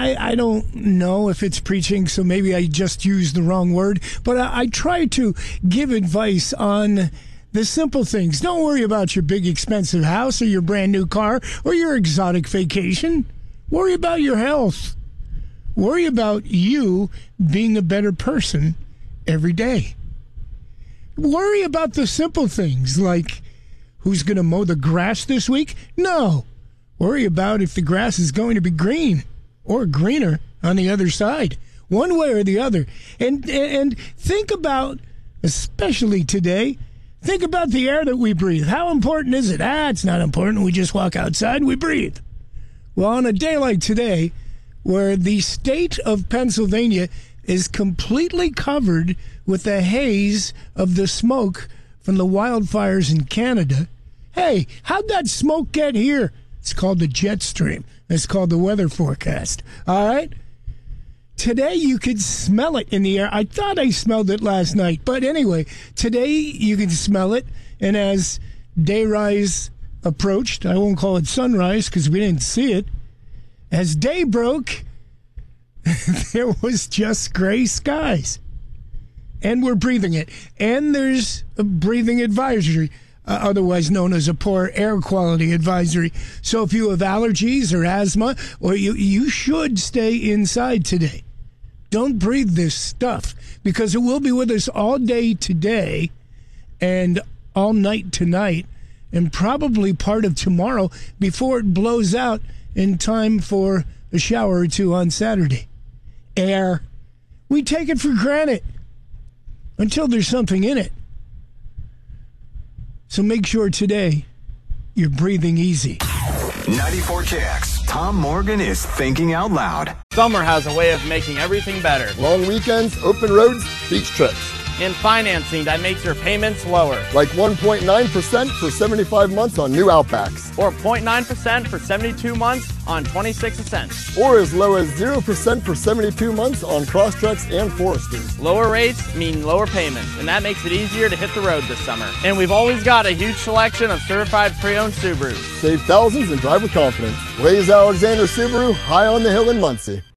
I don't know if it's preaching, so maybe I just used the wrong word, but I try to give advice on the simple things. Don't worry about your big expensive house or your brand new car or your exotic vacation. Worry about your health. Worry about you being a better person every day. Worry about the simple things like who's going to mow the grass this week? No. Worry about if the grass is going to be green or greener on the other side, one way or the other. And think about, especially today, think about the air that we breathe. How important is it? It's not important. We just walk outside and we breathe. Well, on a day like today, where the state of Pennsylvania is completely covered with the haze of the smoke from the wildfires in Canada, hey, how'd that smoke get here? It's called the jet stream. It's called the weather forecast. All right? Today you could smell it in the air. I thought I smelled it last night. But anyway, today you can smell it. And as dayrise approached, I won't call it sunrise because we didn't see it. As day broke, there was just gray skies. And we're breathing it. And there's a breathing advisory, otherwise known as a poor air quality advisory. So if you have allergies or asthma, or you should stay inside today. Don't breathe this stuff because it will be with us all day today and all night tonight and probably part of tomorrow before it blows out in time for a shower or two on Saturday. Air. We take it for granted until there's something in it. So make sure today you're breathing easy. 94 KX. Tom Morgan is thinking out loud. Summer has a way of making everything better. Long weekends, open roads, beach trips. And financing that makes your payments lower. Like 1.9% for 75 months on new Outbacks. Or 0.9% for 72 months on 26 Ascents. Or as low as 0% for 72 months on Crosstreks and Foresters. Lower rates mean lower payments, and that makes it easier to hit the road this summer. And we've always got a huge selection of certified pre-owned Subarus. Save thousands and drive with confidence. Blaze Alexander Subaru, high on the hill in Muncie.